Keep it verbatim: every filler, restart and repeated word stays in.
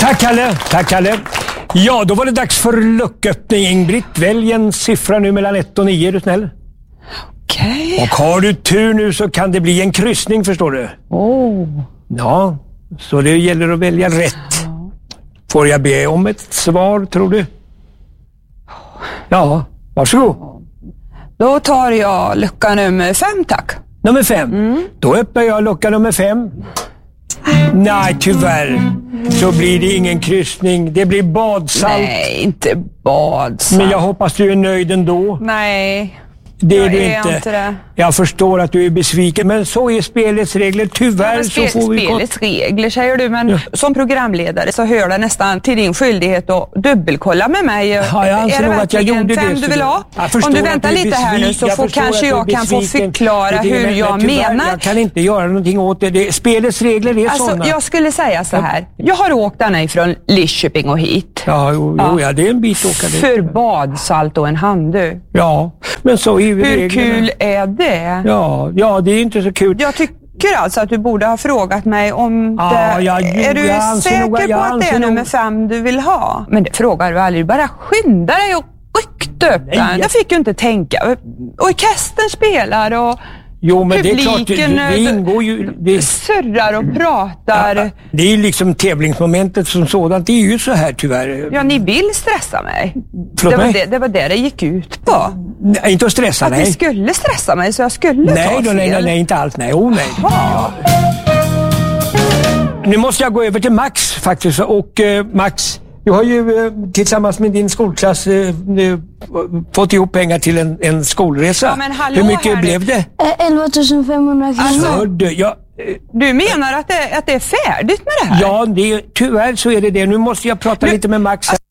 Tack Kalle, tack Kalle. Ja, då var det dags för lucköppning. Ingrid, välj en siffra nu mellan ett och nio, är du snäll? Okej. Och har du tur nu så kan det bli en kryssning, förstår du. Oh. Ja, så det gäller att välja rätt. Får jag be om ett svar, tror du? Ja, varsågod. Då tar jag lucka nummer fem, tack. Nummer fem. Mm. Då öppnar jag lucka nummer fem. Nej, tyvärr. Så blir det ingen kryssning. Det blir badsalt. Nej, inte badsalt. Men jag hoppas du är nöjd ändå. Nej, det är jag du är inte. inte det. Jag förstår att du är besviken, men så är spelets regler. Tyvärr ja, spel, så får vi... Spelets regler, säger du, men ja. Som programledare så hör det nästan till din skyldighet att dubbelkolla med mig. Ja, jag anser nog att jag gjorde fem det. Du vill ha? Om du väntar lite här nu så får kanske jag kan få förklara hur men, jag tyvärr, menar. Jag kan inte göra någonting åt det. det spelets regler är alltså, sådana. Jag skulle säga så här. Jag har åkt denna ifrån Lidköping och hit. Ja, jo, ja. Jo, ja, det är en bit åka dit. För badsalt och en handduk. Ja, men så är Hur reglerna. Kul är det? Ja, ja, det är inte så kul. Jag tycker alltså att du borde ha frågat mig om ja, det... Ja, jo, är du säker nog, på att det är nummer nog... fem du vill ha? Men det frågar du aldrig. Bara skynda dig och ryckte upp den. Jag... jag fick ju inte tänka. Orkestern spelar och... Jo, men publiken, det är klart, det, det ingår ju... Det surrar och pratar. Ja, det är ju liksom tävlingsmomentet som sådant. Det är ju så här tyvärr. Ja, ni vill stressa mig. Förlåt det var mig? det, det var det det gick ut på. Nej, inte att stressa, att nej. Att ni skulle stressa mig så jag skulle nej, ta då, fel. Nej, nej, nej, inte alls. Nej, oh, nej. Ja. Nu måste jag gå över till Max faktiskt. Och eh, Max... Du har ju eh, tillsammans med din skolklass eh, fått ihop pengar till en, en skolresa. Ja, men hallå, hur mycket blev det? elva tusen femhundra kronor. Alltså, du, jag, eh, du menar att det, att det är färdigt med det här? Ja, det, tyvärr så är det det. Nu måste jag prata nu, lite med Max.